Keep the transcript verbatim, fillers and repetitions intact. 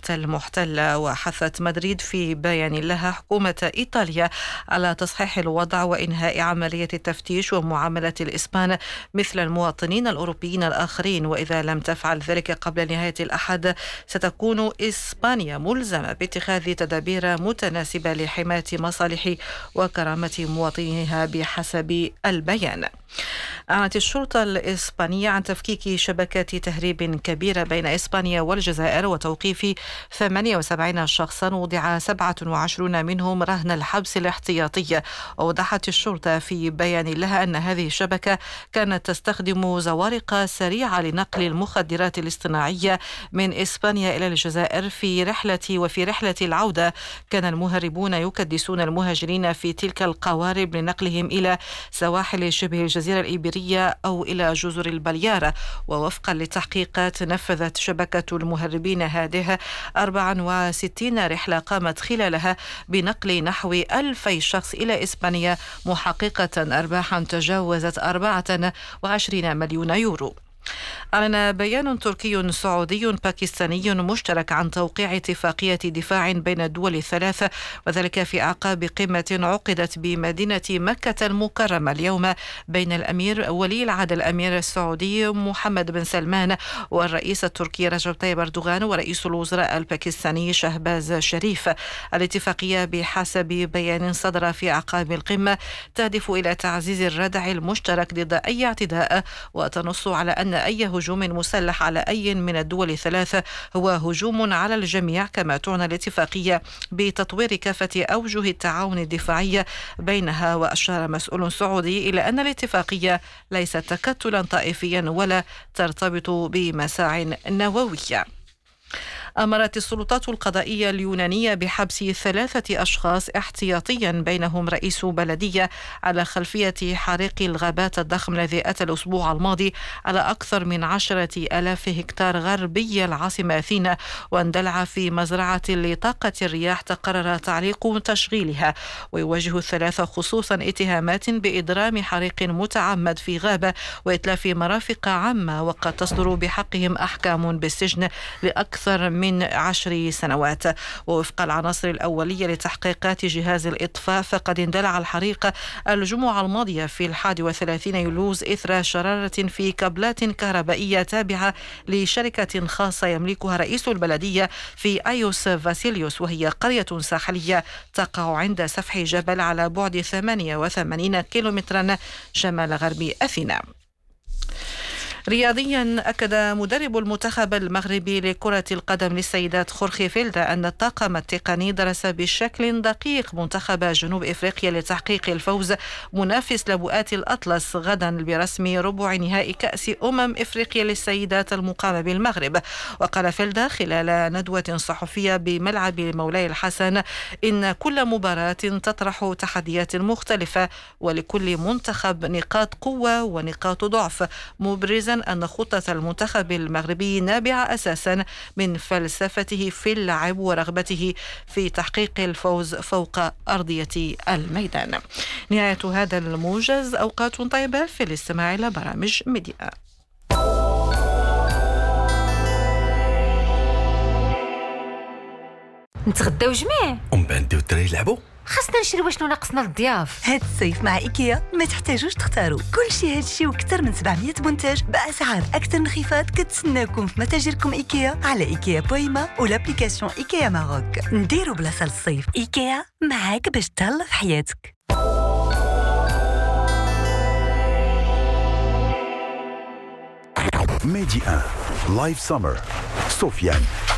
المحتلة. وحثت مدريد في بيان لها حكومة إيطاليا على تصحيح الوضع وإنهاء عملية التفتيش ومعاملة الإسبان مثل المواطنين الأوروبيين الآخرين، وإذا لم تفعل ذلك قبل نهاية الأحد ستكون إسبانيا ملزمة باتخاذ تدابير متناسبة لحماية مصالح وكرامة مواطنيها بحسب البيان. أعلنت الشرطة الإسبانية عن تفكيك شبكات تهريب كبيرة بين إسبانيا والجزائر وتوقيف ثمانية وسبعين شخصا وضع سبعة وعشرين منهم رهن الحبس الاحتياطي. ووضحت الشرطة في بيان لها أن هذه الشبكة كانت تستخدم زوارق سريعة لنقل المخدرات الاصطناعية من إسبانيا إلى الجزائر في رحلة وفي رحلة العودة كان المهربون يكدسون المهاجرين في تلك القوارب لنقلهم إلى سواحل شبه الجزيرة الإيبيرية أو إلى جزر البليارة. ووفقا للتحقيقات نفذت شبكة المهربين هذه أربعة وستين رحلة قامت خلالها بنقل نحو ألفي شخص إلى إسبانيا، محققة أرباحا تجاوزت أربعة وعشرين مليون يورو. أعلن بيان تركي سعودي باكستاني مشترك عن توقيع اتفاقية دفاع بين الدول الثلاث، وذلك في أعقاب قمة عقدت بمدينة مكة المكرمة اليوم بين الأمير ولي العهد الأمير السعودي محمد بن سلمان والرئيس التركي رجب طيب أردوغان ورئيس الوزراء الباكستاني شهباز شريف. الاتفاقية بحسب بيان صدر في أعقاب القمة تهدف إلى تعزيز الردع المشترك ضد أي اعتداء، وتنص على أن أي هجوم مسلح على أي من الدول الثلاث هو هجوم على الجميع. كما تعنى الاتفاقية بتطوير كافة أوجه التعاون الدفاعي بينها. وأشار مسؤول سعودي إلى أن الاتفاقية ليست تكتلا طائفيا ولا ترتبط بمساع نووية. أمرت السلطات القضائية اليونانية بحبس ثلاثة أشخاص احتياطيا بينهم رئيس بلدية على خلفية حريق الغابات الضخم الذي أتى الأسبوع الماضي على أكثر من عشرة ألاف هكتار غربي العاصمة أثينا، واندلع في مزرعة لطاقة الرياح تقرر تعليق تشغيلها. ويواجه الثلاثة خصوصا اتهامات بإضرام حريق متعمد في غابة وإتلاف مرافق عامة، وقد تصدر بحقهم أحكام بالسجن لأكثر من عشر سنوات. ووفق العناصر الأولية لتحقيقات جهاز الإطفاء فقد اندلع الحريق الجمعة الماضية في الحادي والثلاثين يوليوز إثر شرارة في كابلات كهربائية تابعة لشركة خاصة يملكها رئيس البلدية في أيوس فاسيليوس، وهي قرية ساحلية تقع عند سفح جبل على بعد ثمانية وثمانين كيلومترا شمال غرب أثينا. رياضيا، أكد مدرب المنتخب المغربي لكرة القدم للسيدات خورخي فيلدا أن الطاقم التقني درس بشكل دقيق منتخب جنوب إفريقيا لتحقيق الفوز منافس لبؤات الأطلس غدا برسم ربع نهائي كأس أمم إفريقيا للسيدات المقامة بالمغرب. وقال فيلدا خلال ندوة صحفية بملعب مولاي الحسن إن كل مباراة تطرح تحديات مختلفة ولكل منتخب نقاط قوة ونقاط ضعف، مبرزا أن خطة المنتخب المغربي نابعة أساسا من فلسفته في اللعب ورغبته في تحقيق الفوز فوق أرضية الميدان. نهاية هذا الموجز. أوقات طيبة في الاستماع إلى برامج ميديا. نتغداو جميع ومن بعد نديو الدراري يلعبوا. خاصنا نشري شنو ناقصنا للضياف. هاد الصيف مع إيكيا ما تحتاجوش تختاروا كلشي، هادشي وكثر من سبعمية منتج بأسعار أكثر انخفاض كتسناكم في متاجركم إيكيا على إيكيا بويما والابليكاسيون إيكيا ماروك. نديروا بلاصة للصيف. إيكيا معاك باش تهلا في حياتك. ميدي واحد لايف سمر سفيان.